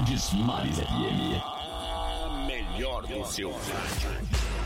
Verdes Mares FM. A melhor do seu rádio.